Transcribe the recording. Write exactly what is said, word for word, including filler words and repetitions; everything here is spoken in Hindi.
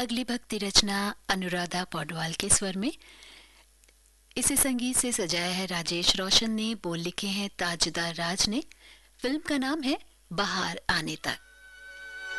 अगली भक्ति रचना अनुराधा पौडवाल के स्वर में। इसे संगीत से सजाया है राजेश रोशन ने, बोल लिखे हैं ताजदार राज ने। फिल्म का नाम है बाहर आने तक।